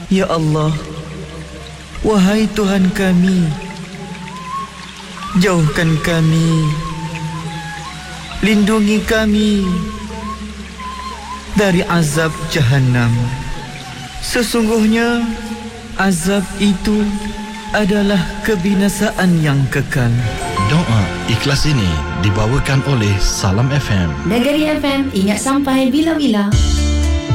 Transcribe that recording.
Ya Allah, wahai Tuhan kami, jauhkan kami, lindungi kami dari azab Jahannam. Sesungguhnya azab itu adalah kebinasaan yang kekal. Doa ikhlas ini dibawakan oleh Salam FM. Negeri FM, ingat sampai bila-bila.